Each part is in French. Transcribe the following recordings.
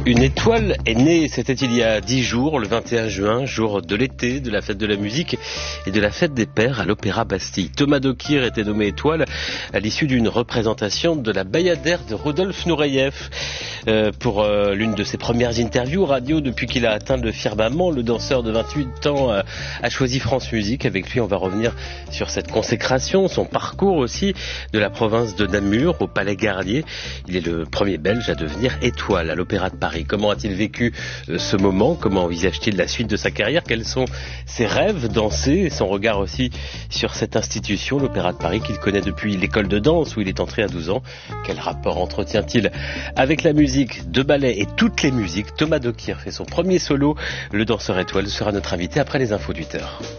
Une étoile est née, c'était il y a 10 jours, le 21 juin, jour de l'été, de la fête de la musique et de la fête des pères à l'Opéra Bastille. Thomas Dokir était nommé étoile à l'issue d'une représentation de la Bayadère de Rodolphe Nureyev. Pour l'une de ses premières interviews radio depuis qu'il a atteint le firmament, le danseur de 28 ans a choisi France Musique. Avec lui, on va revenir sur cette consécration, son parcours aussi de la province de Namur au Palais Garnier. Il est le premier Belge à devenir étoile à l'Opéra de Paris. Comment a-t-il vécu ce moment? Comment envisage-t-il la suite de sa carrière? Quels sont ses rêves danser et son regard aussi sur cette institution, l'Opéra de Paris, qu'il connaît depuis l'école de danse où il est entré à 12 ans? Quel rapport entretient-il avec la musique de ballet et toutes les musiques? Thomas Dokir fait son premier solo. Le danseur étoile sera notre invité après les infos de 8h.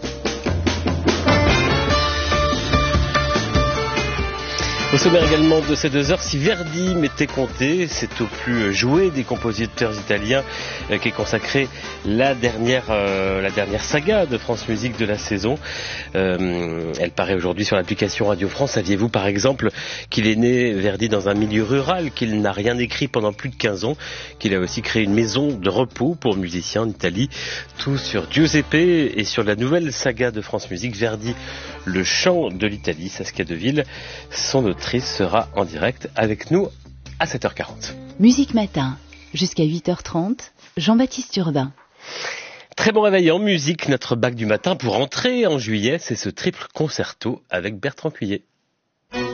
Au sommaire également de ces 2 heures, si Verdi m'était compté, c'est au plus joué des compositeurs italiens qu'est consacrée la dernière saga de France Musique de la saison. Elle paraît aujourd'hui sur l'application Radio France. Saviez-vous par exemple qu'il est né, Verdi, dans un milieu rural, qu'il n'a rien écrit pendant plus de 15 ans, qu'il a aussi créé une maison de repos pour musiciens en Italie? Tout sur Giuseppe et sur la nouvelle saga de France Musique, Verdi, le chant de l'Italie. Saskia Deville, son autrice, sera en direct avec nous à 7h40. Musique Matin, jusqu'à 8h30, Jean-Baptiste Urbain. Très bon réveil en musique, notre bac du matin pour entrer en juillet, c'est ce triple concerto avec Bertrand Cuillet.